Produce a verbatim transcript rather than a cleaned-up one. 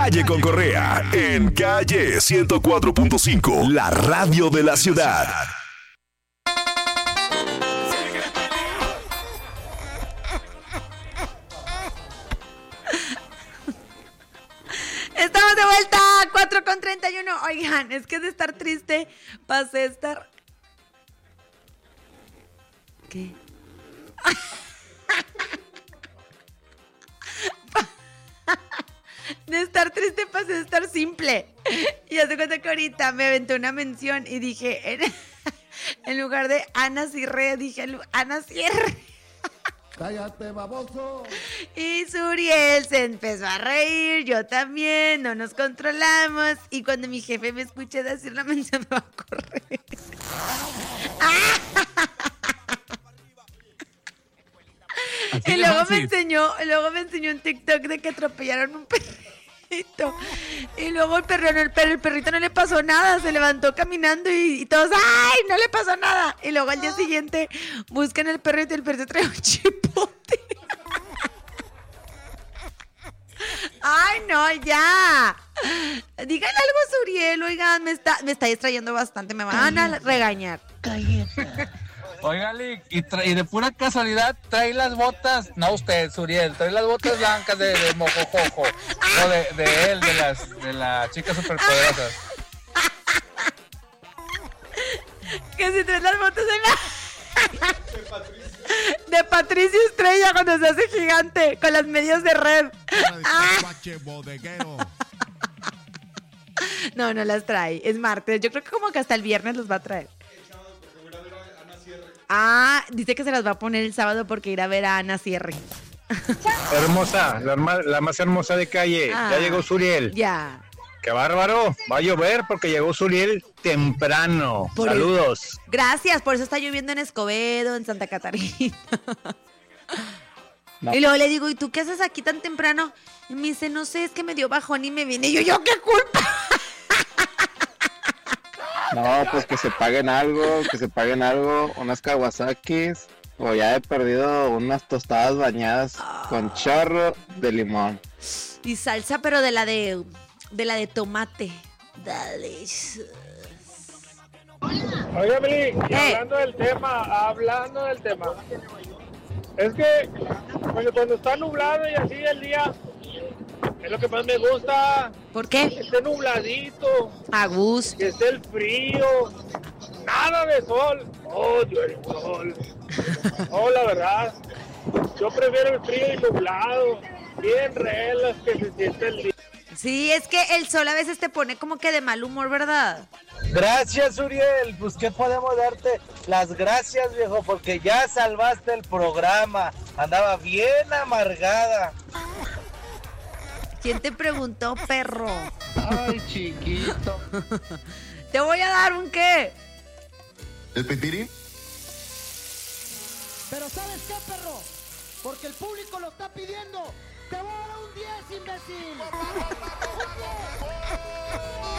Calle con Correa, en Calle ciento cuatro punto cinco, la radio de la ciudad. Estamos de vuelta, cuatro con treinta y uno. Oigan, es que de estar triste pasé a estar... ¿Qué? De estar triste pasé a estar simple. Y hace cuenta que ahorita me aventé una mención y dije, en, en lugar de Ana Cirre, dije Ana Cierre. Cállate, baboso. Y Suriel se empezó a reír, yo también, no nos controlamos. Y cuando mi jefe me escuche decir la mención, me va a correr. Y luego me enseñó, luego me enseñó un TikTok de que atropellaron un perrito. Y luego el perro, el, per, el perrito no le pasó nada, se levantó caminando y, y todos, ¡ay! No le pasó nada. Y luego al día siguiente buscan el perrito y el perrito trae un chipote. ¡Ay, no, ya! Díganle algo a Suriel, oigan, me está, me está distrayendo bastante, me van a regañar. Oiga, Lick, y, tra- y de pura casualidad trae las botas, no usted, Suriel, trae las botas blancas de, de Mojojojo, no de, de él, de las de las chicas superpoderosas. Que si traes las botas en la... De Patricio Estrella cuando se hace gigante, con las medias de red. No, no las trae, es martes, yo creo que como que hasta el viernes los va a traer. Ah, dice que se las va a poner el sábado porque irá a ver a Ana Cierre. Hermosa, la, herma- la más hermosa de Calle. Ah, Ya llegó Suriel. Ya. ¡Qué bárbaro! Va a llover porque llegó Suriel temprano. Por Saludos. eso. Gracias, por eso está lloviendo en Escobedo, en Santa Catarina. No. Y luego le digo, ¿y tú qué haces aquí tan temprano? Y me dice, no sé, es que me dio bajón y me vine. Y yo, ¿yo qué culpa? No, pues que se paguen algo, que se paguen algo, unas Kawasakis, o ya he perdido unas tostadas bañadas oh. con chorro de limón. Y salsa, pero de la de, de la de tomate. Dale. Oiga, Mili, y eh. hablando del tema, hablando del tema, es que bueno, cuando está nublado y así el día, es lo que más me gusta. ¿Por qué? Que esté nubladito. A gusto. Que esté el frío. Nada de sol. Odio el sol. Oh, la verdad. Yo prefiero el frío y nublado. Bien relas que se siente el día. Sí, es que el sol a veces te pone como que de mal humor, ¿verdad? Gracias, Uriel. Pues, ¿qué podemos darte? Las gracias, viejo, porque ya salvaste el programa. Andaba bien amargada. ¿Quién te preguntó, perro? Ay, chiquito. Te voy a dar un qué. ¿El pitirín? Pero ¿sabes qué, perro? Porque el público lo está pidiendo. Te voy a dar un diez, imbécil.